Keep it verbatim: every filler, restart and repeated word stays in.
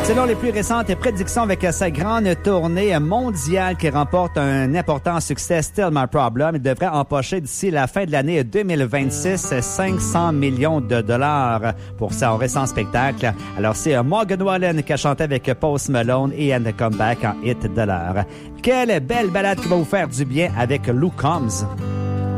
Selon les plus récentes prédictions avec sa grande tournée mondiale qui remporte un important succès, Still My Problem, il devrait empocher d'ici la fin de l'année deux mille vingt-six cinq cents millions de dollars pour son récent spectacle. Alors, c'est Morgan Wallen qui a chanté avec Post Malone et And Comeback en hit de l'heure. Quelle belle balade qui va vous faire du bien avec Luke Combs.